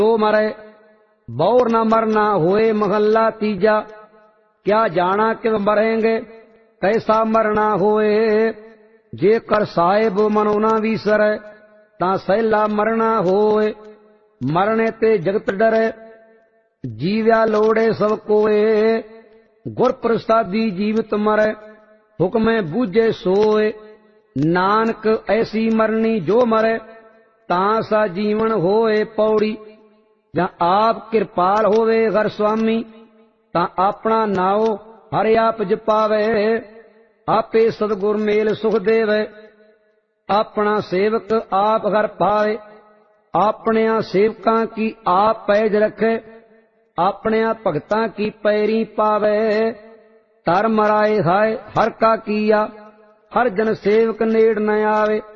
सो मरै। बौर न मरना होए महल्ला तीजा, क्या जाना किव मरेंगे कैसा मरना होए। जेकर साहिब मनो ना विसरै, तां सैला मरना होए। मरने ते जगत डरै, जीव्या लोड़े सब कोए। गुर प्रसादी जीवित मरै, हुक्म बूझे सोए। नानक ऐसी मरनी जो मरै, तां सा जीवन होए पौड़ी। जहाँ आप कृपाल होवे घर स्वामी, तां अपना नाओ हर आप जपावे। आपे सतगुर मेल सुख देवे, अपना सेवक आप घर पावे। अपने सेवकां की आप पैज रखे, अपने भगतां की पैरी पावे। तर मराए हाय हर का किया, हर जन सेवक नेड़ न आवे।